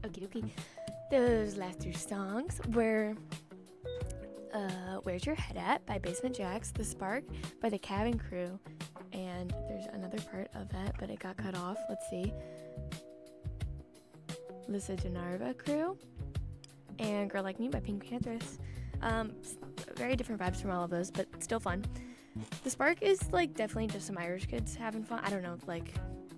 Okie dokie. Those last two songs were Where's Your Head At by Basement Jaxx, The Spark by The Cabin Crew, and there's another part of that, but it got cut off. Let's see. Lisa DeNarva Crew, and Girl Like Me by Pink Panthers. Very different vibes from all of those, but still fun. The Spark is like definitely just some Irish kids having fun. I don't know, like